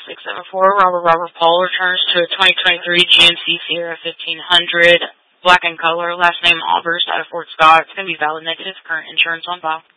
674, Robert Paul returns to a 2023 GMC Sierra 1500, black in color, last name Aubers, out of Fort Scott. It's going to be valid negative, current insurance on file.